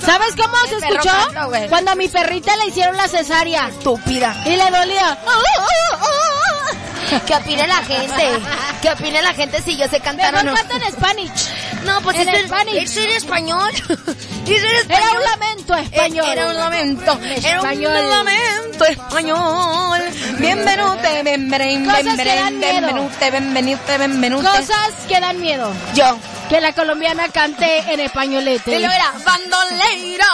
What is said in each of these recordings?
¿Sabes cómo se escuchó? Cuando a mi perrita le hicieron la cesárea. Estúpida. Y le dolía. ¿Qué opina la gente? ¿Qué opina la gente si yo sé cantar o no? Mejor canta en Spanish. No, pues en eso Spanish. es español. Era un lamento español. Era un lamento. Era un lamento español. Bienvenute, bienvenute. Cosas que dan miedo. Yo. Que la colombiana cante en españolete. Y lo era bandoleira.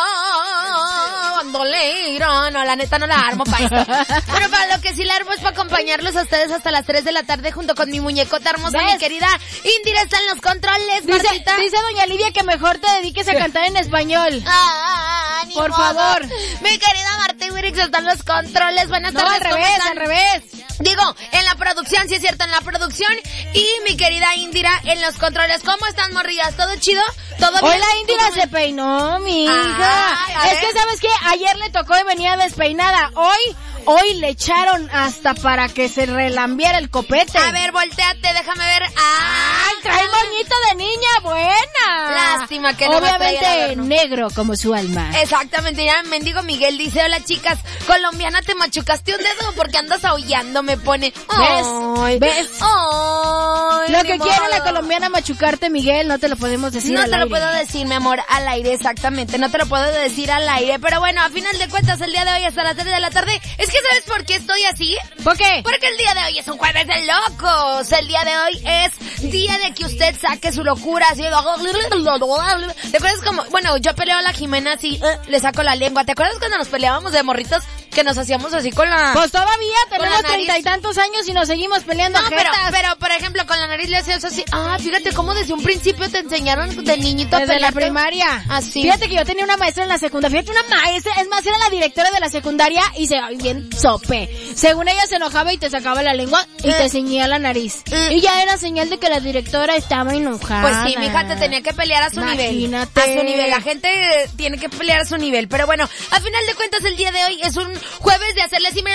Bandoleira. No, la neta no la armo para esto. Pero para lo que sí la armo es para acompañarlos a ustedes hasta las 3 de la tarde junto con mi muñecota hermosa, mi querida Indira está en los controles, Martita. Dice doña Lidia que mejor te dediques a cantar en español. Por favor. Mi querida Marta Wirix está en los controles. Buenas tardes. Al revés. Digo, en la producción, sí es cierto, en la producción. Y mi querida Indira en los controles. ¿Cómo están, morrillas? ¿Todo chido? ¿Todo bien? Hoy la Indira se peinó, mi hija. Es que, ¿sabes qué? Ayer le tocó y venía despeinada. Hoy le echaron hasta para que se relambiera el copete. A ver, volteate, déjame ver. ¡Ay, trae moñito de niña buena! Lástima que no obviamente negro como su alma. Exactamente, ya mendigo Miguel dice, hola chicas, colombiana, te machucaste un dedo porque andas aullando, me pone. ¿Ves? Ay, lo que quiere la colombiana machucarte, Miguel, no te lo podemos decir al aire. No te lo puedo decir, mi amor, al aire, exactamente, no te lo puedo decir al aire, pero bueno, a final de cuentas, el día de hoy hasta las 3 de la tarde, es que ¿sabes por qué estoy así? ¿Por qué? Porque el día de hoy es un jueves de locos, el día de hoy es día de que usted saque su locura, así, ¿te acuerdas como, bueno, yo peleo a la Jimena así, le saco la lengua, ¿te acuerdas cuando nos peleábamos de morritos que nos hacíamos así con la... Pues todavía tenemos 30 y tantos años y nos seguimos peleando. No, pero por ejemplo con la nariz le hacías así, fíjate cómo desde un principio te enseñaron de niñito desde la primaria. Así. Fíjate que yo tenía una maestra en la secundaria, fíjate, una maestra, es más, era la directora de la secundaria y se bien sope. Según ella se enojaba y te sacaba la lengua y te ceñía la nariz. Y ya era señal de que la directora estaba enojada. Pues sí, mija, te tenía que pelear a su nivel. A su nivel, la gente tiene que pelear a su nivel. Pero bueno, al final de cuentas el día de hoy es un jueves de hacerles y me... Es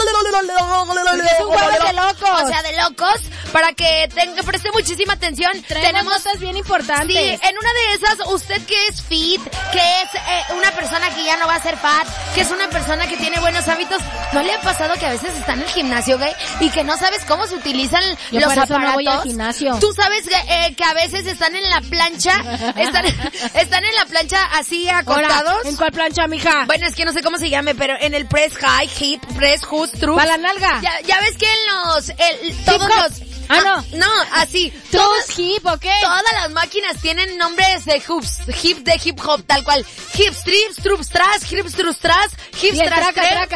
un jueves de locos. O sea, de locos, para que preste muchísima atención. Tenemos cosas bien importantes. Sí, en una de esas, usted que es fit, que es una persona que ya no va a ser fat, que es una persona que tiene buenos hábitos, ¿no le ha pasado que a veces está en el gimnasio, güey, y que no sabes cómo se utilizan los aparatos? No voy al gimnasio. Tú sabes que a veces están en la plancha, están en la plancha así acostados. Ahora, ¿en cuál plancha, mija? Bueno, es que no sé cómo se llame, pero en el press high, hip, press, hook, truck. Para la nalga. Ya ves que en todos los... No, así. Todos hip, ¿ok? Todas las máquinas tienen nombres de hoops, de hip hop, tal cual. Hip strips, trups, tras, hips, trups, tras, hips, tras,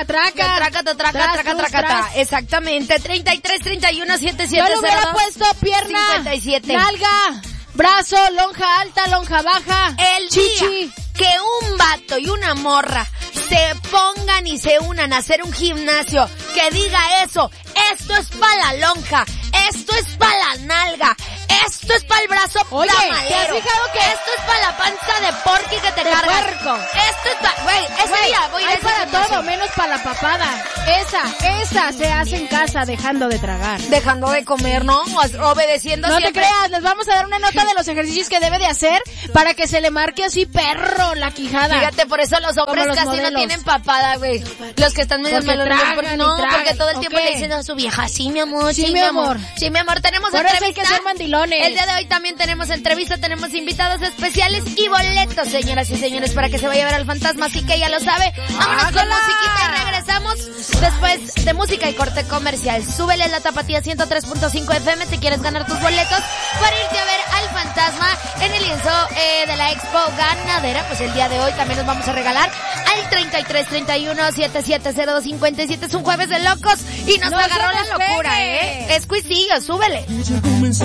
traca. Exactamente. 33, 31, 77, yo le hubiera puesto pierna, 57. nalga, brazo, lonja alta, lonja baja, el chichi. Día que un vato y una morra se pongan y se unan a hacer un gimnasio que diga eso, esto es para la lonja, esto es para la nalga, esto es para el brazo tamalero. ¿Te has fijado que esto es para la panza de porqui que te carga? Puerco. Esto es para... Güey, ese día voy a ir hay para todo, menos para la papada. Esa se hace en casa dejando de tragar. Dejando de comer, ¿no? Obedeciendo no siempre. No te creas, les vamos a dar una nota de los ejercicios que debe de hacer para que se le marque así perro la quijada. Fíjate, por eso los hombres casi modelos. No tienen papada, güey. Los que están medio melones. Porque todo el tiempo le dicen a su vieja, sí, mi amor, sí, mi amor. Sí, mi amor, tenemos por entrevista. Eso hay que ser mandilones. El día de hoy también tenemos entrevista, tenemos invitados especiales y boletos, señoras y señores, para que se vaya a ver al fantasma, así que ya lo sabe. Vámonos con musiquita y regresamos después de música y corte comercial. Súbele la Tapatía 103.5 FM si quieres ganar tus boletos para irte a ver al fantasma en el lienzo de la Expo Ganadera. Pues el día de hoy también nos vamos a regalar al 33 31 7702 57. Es un jueves de locos y nos agarró la locura, Es cuisillo, súbele.